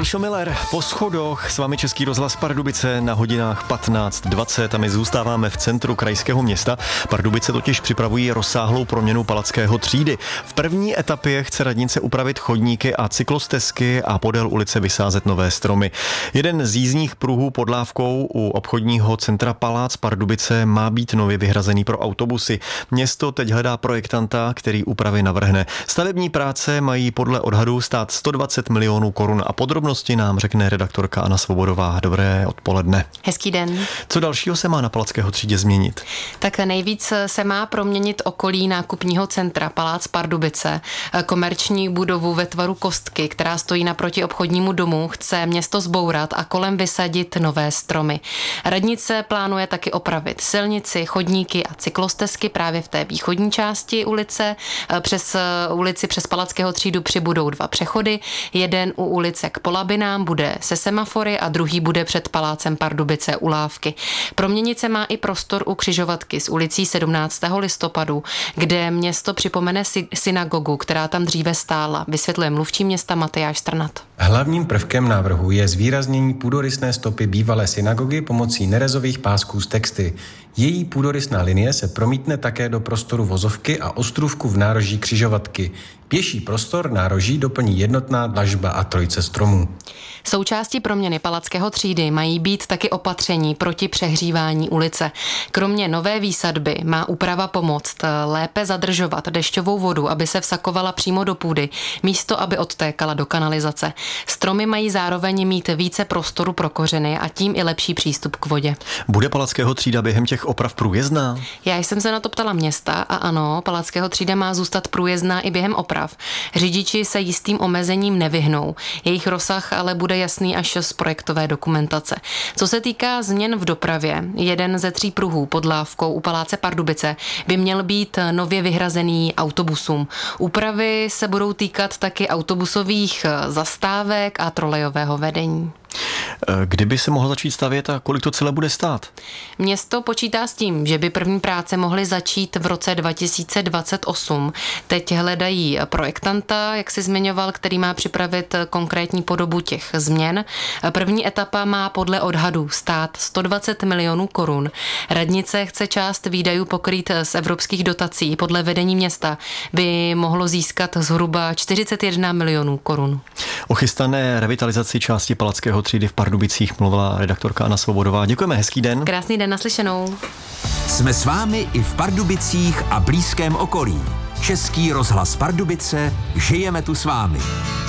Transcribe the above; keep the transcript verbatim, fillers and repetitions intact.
Míšo Miller po schodoch, s vámi Český rozhlas Pardubice na hodinách patnáct dvacet a my zůstáváme v centru krajského města. Pardubice totiž připravují rozsáhlou proměnu Palackého třídy. V první etapě chce radnice upravit chodníky a cyklostezky a podél ulice vysázet nové stromy. Jeden z jízdních pruhů pod lávkou u obchodního centra Palác Pardubice má být nově vyhrazený pro autobusy. Město teď hledá projektanta, který úpravy navrhne. Stavební práce mají podle odhadů stát sto dvacet milionů korun a podrobnosti nám řekne redaktorka Anna Svobodová. Dobré odpoledne. Hezký den. Co dalšího se má na Palackého třídě změnit? Tak nejvíc se má proměnit okolí nákupního centra Palác Pardubice. Komerční budovu ve tvaru kostky, která stojí naproti obchodnímu domu, chce město zbourat a kolem vysadit nové stromy. Radnice plánuje taky opravit silnici, chodníky a cyklostezky právě v té východní části ulice. Přes ulici přes Palackého třídu přibudou dva přechody. Jeden u ulice k Polabinám bude se semafory a druhý bude před Palácem Pardubice u lávky. Proměnit se má i prostor u křižovatky s ulicí sedmnáctého listopadu, kde město připomene synagogu, která tam dříve stála, vysvětluje mluvčí města Matyáš Strnad. Hlavním prvkem návrhu je zvýraznění půdorysné stopy bývalé synagogy pomocí nerezových pásků z texty. Její půdorysná linie se promítne také do prostoru vozovky a ostrůvku v nároží křižovatky. Pěší prostor nároží doplní jednotná dlažba a trojice stromů. Součástí proměny Palackého třídy mají být taky opatření proti přehřívání ulice. Kromě nové výsadby má úprava pomoct lépe zadržovat dešťovou vodu, aby se vsakovala přímo do půdy, místo aby odtékala do kanalizace. Stromy mají zároveň mít více prostoru pro kořeny a tím i lepší přístup k vodě. Bude Palackého třída během těch oprav průjezdná? Já jsem se na to ptala města a ano, Palackého třída má zůstat průjezdná i během oprav. Řidiči se jistým omezením nevyhnou. Jejich rozsah ale bude jasný až z projektové dokumentace. Co se týká změn v dopravě, jeden ze tří pruhů pod lávkou u Paláce Pardubice by měl být nově vyhrazený autobusům. Úpravy se budou týkat taky autobusových zastávek a trolejového vedení. Kdyby se mohlo začít stavět a kolik to celé bude stát? Město počítá s tím, že by první práce mohly začít v roce dva tisíce dvacet osm. Teď hledají projektanta, jak jsi zmiňoval, který má připravit konkrétní podobu těch změn. První etapa má podle odhadů stát sto dvacet milionů korun. Radnice chce část výdajů pokrýt z evropských dotací. Podle vedení města by mohlo získat zhruba čtyřicet jedna milionů korun. O chystané revitalizaci části Palackého třídy v Pardubicích mluvila redaktorka Anna Svobodová. Děkujeme, hezký den. Krásný den, naslyšenou. Jsme s vámi i v Pardubicích a blízkém okolí. Český rozhlas Pardubice, žijeme tu s vámi.